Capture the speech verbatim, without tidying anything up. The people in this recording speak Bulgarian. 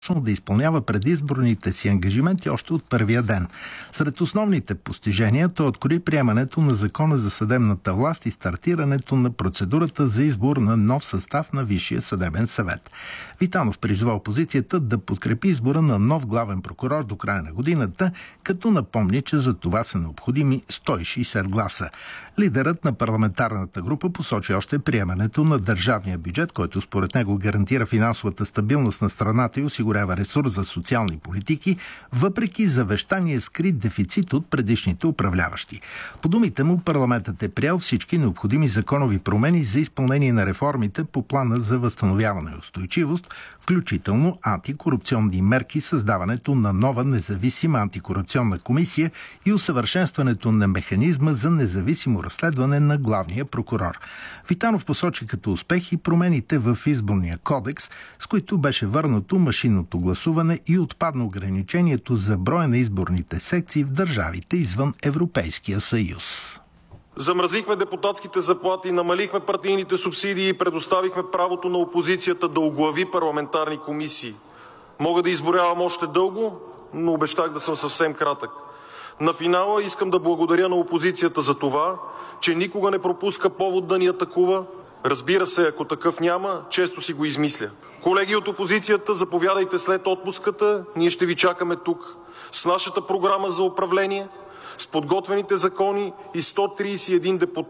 да изпълнява предизборните си ангажименти още от първия ден. Сред основните постижения той открои приемането на Закона за съдебната власт и стартирането на процедурата за избор на нов състав на Висшия съдебен съвет. Витанов призова опозицията да подкрепи избора на нов главен прокурор до края на годината, като напомни, че за това са необходими сто и шейсет гласа. Лидерът на парламентарната група посочи още приемането на държавния бюджет, който според него гарантира финансовата стабилност на страната и осигурява ресурс за социални политики, въпреки завещания скрит дефицит от предишните управляващи. По думите му, парламентът е приел всички необходими законови промени за изпълнение на реформите по плана за възстановяване и устойчивост, включително антикорупционни мерки, създаването на нова независима антикорупционна комисия и усъвършенстването на механизма за независимо разследване на главния прокурор. Витанов посочи като успех и промените в изборния кодекс, с които беше върнато машинното гласуване и отпадна ограничението за броя на изборните секции в държавите извън Европейския съюз. Замразихме депутатските заплати, намалихме партийните субсидии и предоставихме правото на опозицията да оглави парламентарни комисии. Мога да изброявам още дълго, но обещах да съм съвсем кратък. На финала искам да благодаря на опозицията за това, че никога не пропуска повод да ни атакува. Разбира се, ако такъв няма, често си го измисля. Колеги от опозицията, заповядайте след отпуската. Ние ще ви чакаме тук с нашата програма за управление, с подготвените закони и сто тридесет и един депутати.